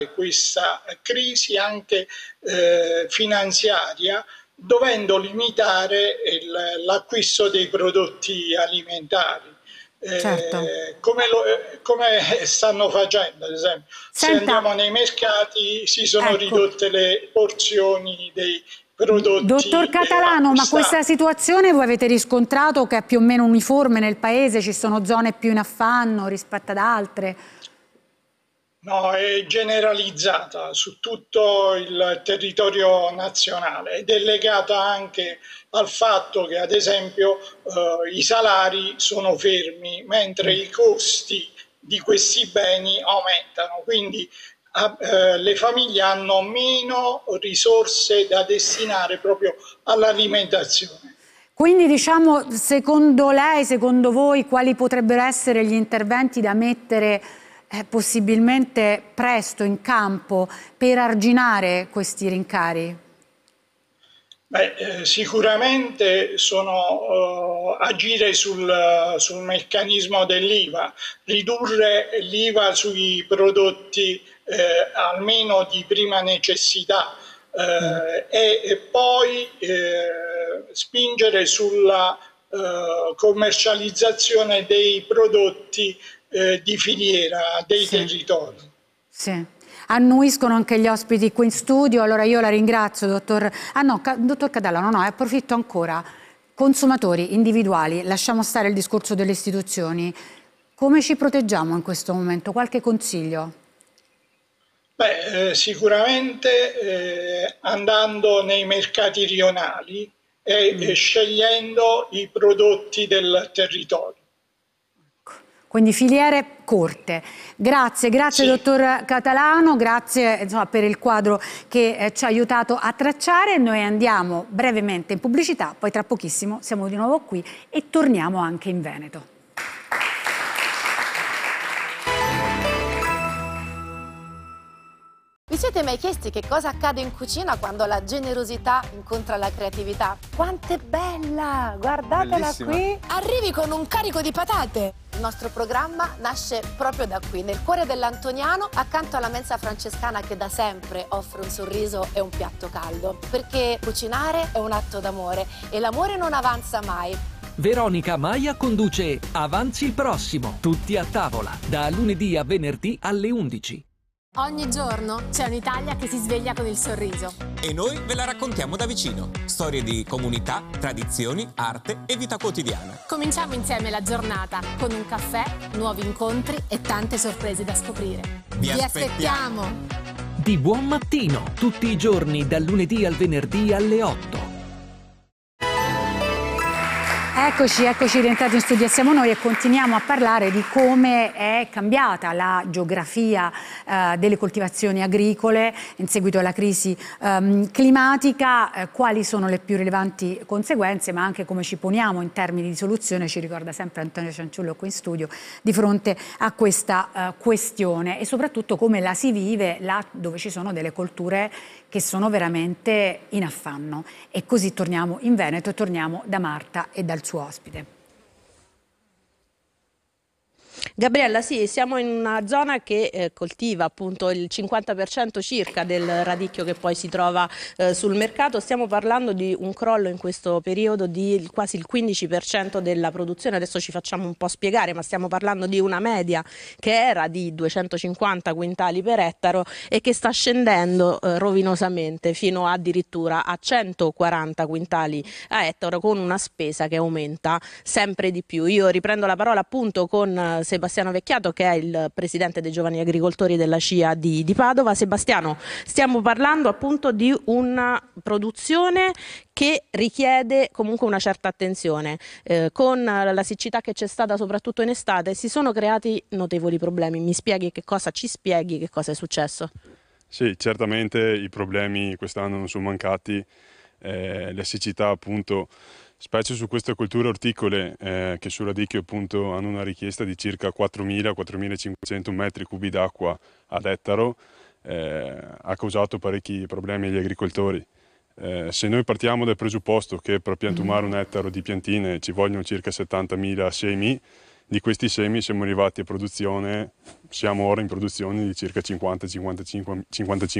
questa crisi anche finanziaria, dovendo limitare l'acquisto dei prodotti alimentari. Certo. Come stanno facendo, ad esempio, se andiamo nei mercati si sono ridotte le porzioni dei prodotti. Dottor Catalano, ma questa situazione voi avete riscontrato che è più o meno uniforme nel paese? Ci sono zone più in affanno rispetto ad altre? No, è generalizzata su tutto il territorio nazionale ed è legata anche al fatto che, ad esempio, i salari sono fermi mentre i costi di questi beni aumentano, quindi le famiglie hanno meno risorse da destinare proprio all'alimentazione. Quindi, diciamo, secondo lei, secondo voi, quali potrebbero essere gli interventi da mettere possibilmente presto in campo per arginare questi rincari? Sicuramente sono agire sul meccanismo dell'IVA, ridurre l'IVA sui prodotti almeno di prima necessità e poi spingere sulla commercializzazione dei prodotti di filiera dei territori. Sì. Annuiscono anche gli ospiti qui in studio, allora io la ringrazio, dottor... dottor Catalano, no, approfitto ancora. Consumatori individuali, lasciamo stare il discorso delle istituzioni. Come ci proteggiamo in questo momento? Qualche consiglio? Sicuramente andando nei mercati rionali e scegliendo i prodotti del territorio. Quindi filiere corte. Grazie sì. Dottor Catalano, grazie per il quadro che ci ha aiutato a tracciare. Noi andiamo brevemente in pubblicità, poi tra pochissimo siamo di nuovo qui e torniamo anche in Veneto. Vi siete mai chiesti che cosa accade in cucina quando la generosità incontra la creatività? Quanto è bella! Guardatela Bellissima. Qui! Arrivi con un carico di patate! Il nostro programma nasce proprio da qui, nel cuore dell'Antoniano, accanto alla mensa francescana che da sempre offre un sorriso e un piatto caldo. Perché cucinare è un atto d'amore e l'amore non avanza mai. Veronica Maia conduce Avanzi il prossimo, tutti a tavola, da lunedì a venerdì alle 11. Ogni giorno c'è un'Italia che si sveglia con il sorriso. E noi ve la raccontiamo da vicino. Storie di comunità, tradizioni, arte e vita quotidiana. Cominciamo insieme la giornata con un caffè, nuovi incontri e tante sorprese da scoprire. Vi aspettiamo! Di buon mattino, tutti i giorni dal lunedì al venerdì alle 8. Eccoci rientrati in studio, siamo noi e continuiamo a parlare di come è cambiata la geografia delle coltivazioni agricole in seguito alla crisi climatica, quali sono le più rilevanti conseguenze, ma anche come ci poniamo in termini di soluzione, ci ricorda sempre Antonio Cianciullo qui in studio, di fronte a questa questione e soprattutto come la si vive là dove ci sono delle colture che sono veramente in affanno. E così torniamo in Veneto e torniamo da Marta e dal suo ospite. Gabriella, sì, siamo in una zona che coltiva appunto il 50% circa del radicchio che poi si trova sul mercato. Stiamo parlando di un crollo in questo periodo di quasi il 15% della produzione. Adesso ci facciamo un po' spiegare, ma stiamo parlando di una media che era di 250 quintali per ettaro e che sta scendendo rovinosamente fino addirittura a 140 quintali a ettaro, con una spesa che aumenta sempre di più. Io riprendo la parola appunto con Sebastiano Vecchiato, che è il presidente dei giovani agricoltori della CIA di Padova. Sebastiano, stiamo parlando appunto di una produzione che richiede comunque una certa attenzione. Con la siccità che c'è stata soprattutto in estate si sono creati notevoli problemi. Ci spieghi che cosa è successo? Sì, certamente i problemi quest'anno non sono mancati, la siccità appunto, specie su queste colture orticole che sul radicchio appunto hanno una richiesta di circa 4.000-4.500 metri cubi d'acqua ad ettaro, ha causato parecchi problemi agli agricoltori. Se noi partiamo dal presupposto che per piantumare un ettaro di piantine ci vogliono circa 70.000 semi, di questi semi siamo arrivati a produzione, siamo ora in produzione di circa 50-55